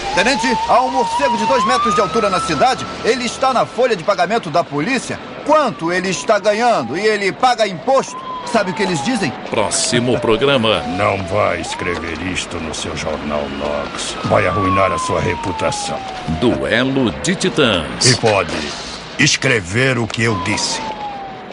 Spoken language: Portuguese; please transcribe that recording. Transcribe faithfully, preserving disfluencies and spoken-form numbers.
Tenente, há um morcego de dois metros de altura na cidade. Ele está na folha de pagamento da polícia. Quanto ele está ganhando e ele paga imposto? Sabe o que eles dizem? Próximo programa. Não vai escrever isto no seu jornal, Knox. Vai arruinar a sua reputação. Duelo de Titãs. E pode escrever o que eu disse.